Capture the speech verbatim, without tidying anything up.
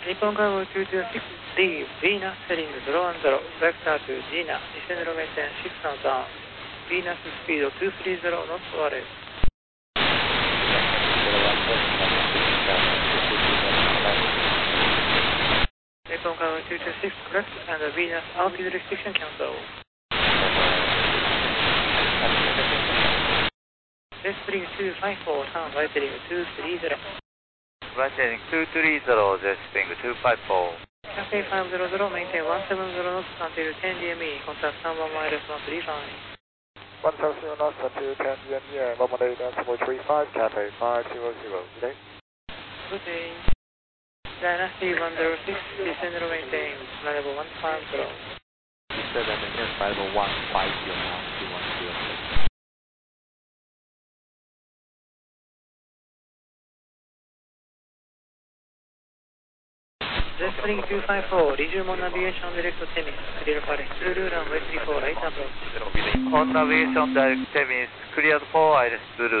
日本カーゴ two two six D Venus heading zero one zero vector to Gina descend runway ten six on down Venus speed two three zero knots wireless Nippon Cargo two two six correct and the Venus altitude restriction cancel Let's bring two five four turn right heading two three zero Right heading two three zero, jet spring two five four. Cafe five hundred, maintain one seven zero knots until ten D M E, contact one minus one three five. one seven zero knots until ten D M E, and one one eight decimal three five, Cafe five hundred, good day. Good day. Dynasty one zero six, descend and maintain, level one five zero. Descend and maintain level one five zero now, two one zero. Jet spring two five four, Digimon Navigation Direct Temis, clear for Zulu runway three four, right approach. On navigation direct Temis, cleared for Iris Zulu.